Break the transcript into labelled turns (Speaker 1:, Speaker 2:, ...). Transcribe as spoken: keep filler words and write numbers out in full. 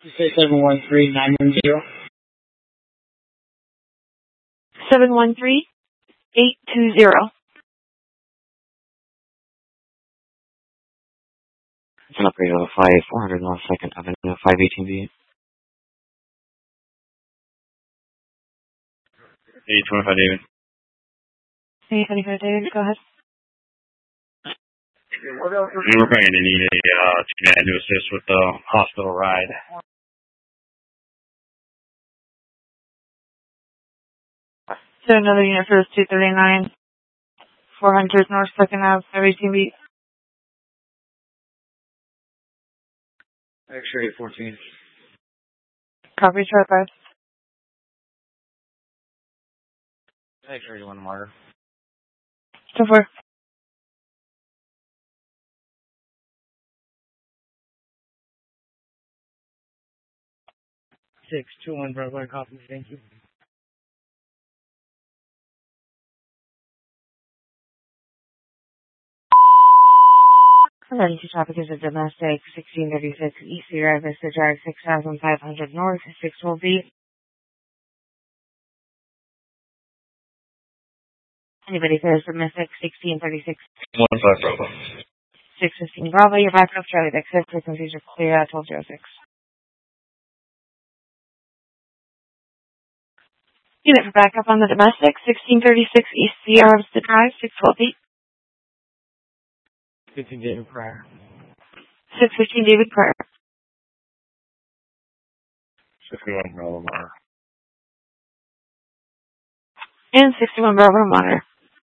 Speaker 1: Say seven one three nine one zero.
Speaker 2: seven one three eight two zero.
Speaker 3: It's an upgrade of five four hundred North Second Avenue, five eighteen B.
Speaker 4: eight twenty-five David.
Speaker 2: eight twenty-five David, go ahead.
Speaker 4: We're going to need a uh, man to assist with the hospital ride.
Speaker 2: So another unit for two thirty-nine, four hundred North Second Avenue, five eighteen B.
Speaker 1: X-ray eight fourteen.
Speaker 2: Copy, chart five.
Speaker 1: X-ray one marker.
Speaker 2: So four.
Speaker 1: Six two one Broadway, copy. Thank you.
Speaker 2: Emergency traffic is a domestic sixteen thirty-six East Sierra Vista Drive, six thousand five hundred North, six will be. Anybody there is domestic sixteen thirty-six.
Speaker 4: one five Bravo.
Speaker 2: six fifteen Bravo, you're back up, Charlie, exit frequencies are clear at twelve oh six. Unit for backup on the domestic, sixteen thirty-six East Sierra Vista Drive, six twelve eight.
Speaker 1: fifteen David Pryor.
Speaker 2: six fifteen David Pryor.
Speaker 4: sixty-one Bravo Monitor.
Speaker 2: And sixty-one Bravo Monitor.